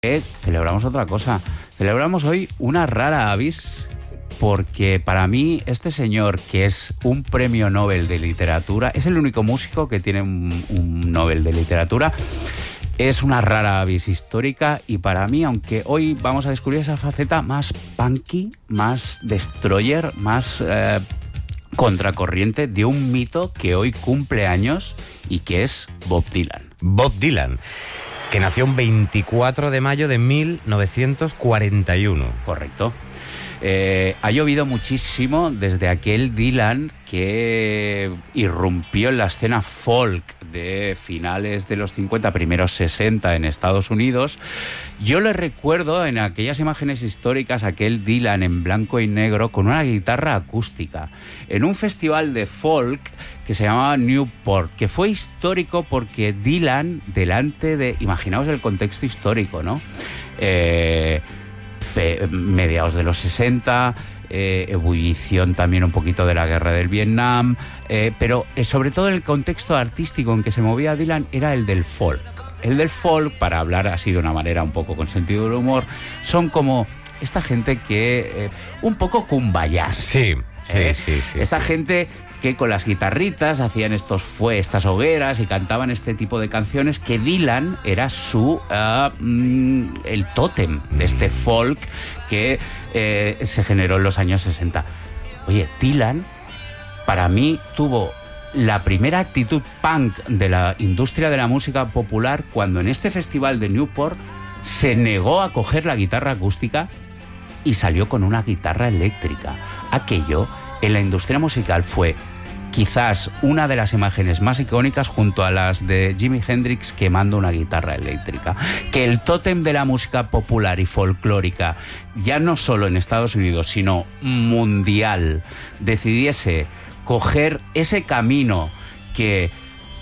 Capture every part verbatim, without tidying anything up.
Eh, celebramos otra cosa. Celebramos hoy una rara avis, porque para mí este señor, que es un premio Nobel de literatura, es el único músico que tiene un, un Nobel de literatura. Es una rara avis histórica y para mí, aunque hoy vamos a descubrir esa faceta más punky, más destroyer, más eh, contracorriente de un mito que hoy cumple años y que es Bob Dylan. Bob Dylan, que nació un veinticuatro de mayo de mil novecientos cuarenta y uno. Correcto. Eh, ha llovido muchísimo desde aquel Dylan que irrumpió en la escena folk de finales de los cincuenta, primeros sesenta en Estados Unidos. Yo le recuerdo en aquellas imágenes históricas aquel Dylan en blanco y negro con una guitarra acústica en un festival de folk que se llamaba Newport, que fue histórico porque Dylan, delante de... Imaginaos el contexto histórico, ¿no? Eh... Fe, mediados de los sesenta, eh, ebullición también un poquito de la guerra del Vietnam, eh, pero eh, sobre todo el contexto artístico en que se movía Dylan era el del folk. El del folk, para hablar así de una manera un poco con sentido del humor, son como esta gente que eh, un poco cumbayás. Sí, sí, ¿eh? sí, sí. Esta sí. gente que con las guitarritas hacían estos fue estas hogueras y cantaban este tipo de canciones, que Dylan era su uh, mm, el tótem de este folk que eh, se generó en los años sesenta. Oye, Dylan para mí tuvo la primera actitud punk de la industria de la música popular cuando en este festival de Newport se negó a coger la guitarra acústica y salió con una guitarra eléctrica. Aquello en la industria musical fue quizás una de las imágenes más icónicas, junto a las de Jimi Hendrix quemando una guitarra eléctrica. Que el tótem de la música popular y folclórica, ya no solo en Estados Unidos, sino mundial, decidiese coger ese camino que...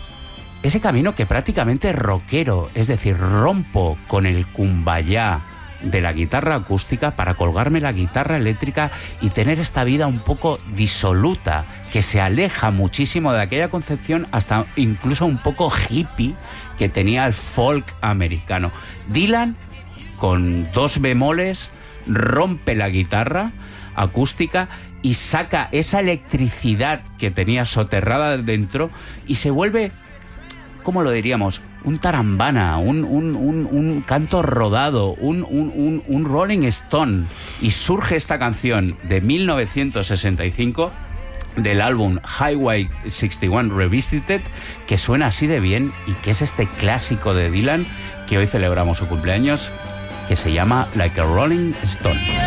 Ese camino que prácticamente es rockero, es decir, rompo con el cumbayá de la guitarra acústica para colgarme la guitarra eléctrica y tener esta vida un poco disoluta, que se aleja muchísimo de aquella concepción, hasta incluso un poco hippie que tenía el folk americano. Dylan, con dos bemoles, rompe la guitarra acústica y saca esa electricidad que tenía soterrada dentro y se vuelve, ¿cómo lo diríamos?, un tarambana, un, un, un, un canto rodado, un, un, un, un Rolling Stone. Y surge esta canción de mil novecientos sesenta y cinco del álbum Highway sesenta y uno Revisited, que suena así de bien y que es este clásico de Dylan que hoy celebramos su cumpleaños, que se llama Like a Rolling Stone.